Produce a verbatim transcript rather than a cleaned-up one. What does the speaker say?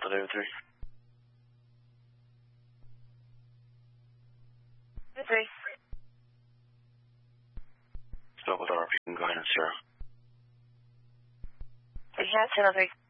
Delta David three. David three. Still with R P, you can go ahead and zero. We have ten oh three.